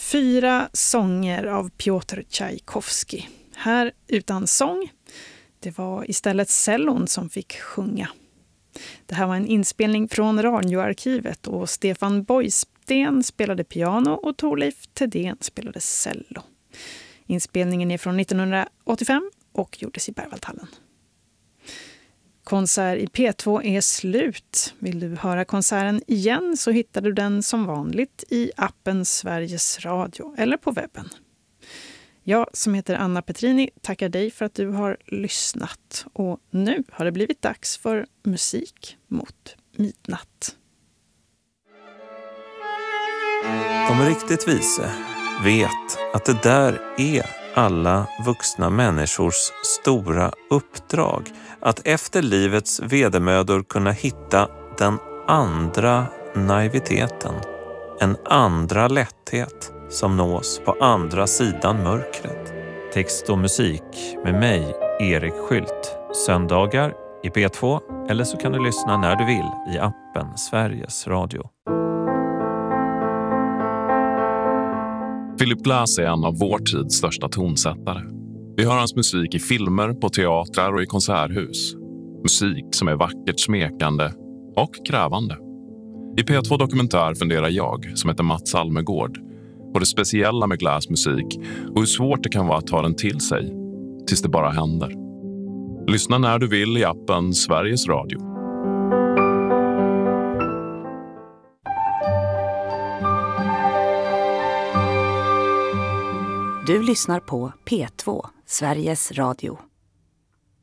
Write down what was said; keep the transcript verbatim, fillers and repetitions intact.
Fyra sånger av Piotr Tchaikovsky. Här utan sång. Det var istället cellon som fick sjunga. Det här var en inspelning från radioarkivet och Stefan Boysten spelade piano och Torleif Thedéen spelade cello. Inspelningen är från nittonhundraåttiofem och gjordes i Berwaldhallen. Konsert i P två är slut. Vill du höra konserten igen så hittar du den som vanligt i appen Sveriges Radio eller på webben. Jag som heter Anna Petrini tackar dig för att du har lyssnat. Och nu har det blivit dags för musik mot midnatt. De riktigt vise vet att det där är alla vuxna människors stora uppdrag. Att efter livets vedermödor kunna hitta den andra naiviteten. En andra lätthet som nås på andra sidan mörkret. Text och musik med mig, Erik Skylt. Söndagar i P två eller så kan du lyssna när du vill i appen Sveriges Radio. Philip Glass är en av vår tids största tonsättare. Vi hör hans musik i filmer, på teatrar och i konserthus. Musik som är vackert smekande och krävande. I P två Dokumentär funderar jag, som heter Mats Almegård, på det speciella med Glass musik och hur svårt det kan vara att ta den till sig, tills det bara händer. Lyssna när du vill i appen Sveriges Radio. Du lyssnar på P två, Sveriges Radio.